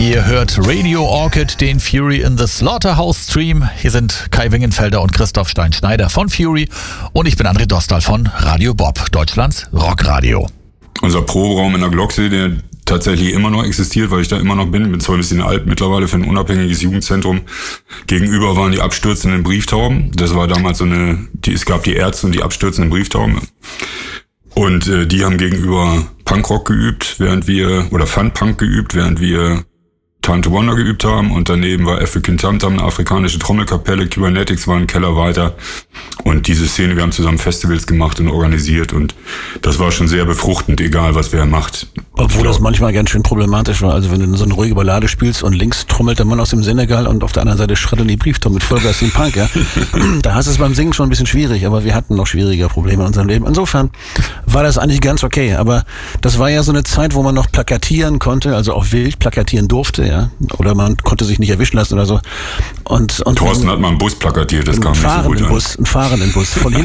Ihr hört Radio Orchid, den Fury in the Slaughterhouse Stream. Hier sind Kai Wingenfelder und Christoph Stein-Schneider von Fury und ich bin André Dostal von Radio Bob, Deutschlands Rockradio. Unser Proberaum in der Glocksee, der tatsächlich immer noch existiert, weil ich da immer noch bin zwar ein bisschen alt mittlerweile für ein unabhängiges Jugendzentrum. Gegenüber waren die abstürzenden Brieftauben. Das war damals es gab die Ärzte und die abstürzenden Brieftauben. Und die haben gegenüber Punkrock geübt, Fun-Punk geübt, während wir Time to Wonder geübt haben. Und daneben war African Tam-Tam, eine afrikanische Trommelkapelle, Cybernetics war ein Keller weiter. Und diese Szene, wir haben zusammen Festivals gemacht und organisiert. Und das war schon sehr befruchtend, egal was wer macht. Obwohl das manchmal ganz schön problematisch war. Also wenn du so eine ruhige Ballade spielst und links trommelt der Mann aus dem Senegal und auf der anderen Seite schreddern die Brieftauben mit Vollgas den Punk, ja. Da hast du es beim Singen schon ein bisschen schwierig, aber wir hatten noch schwierige Probleme in unserem Leben. Insofern war das eigentlich ganz okay. Aber das war ja so eine Zeit, wo man noch plakatieren konnte, also auch wild plakatieren durfte, ja. Oder man konnte sich nicht erwischen lassen oder so. Und Thorsten hat mal einen Bus plakatiert, das kam nicht so gut an. Einen fahrenden Bus. Von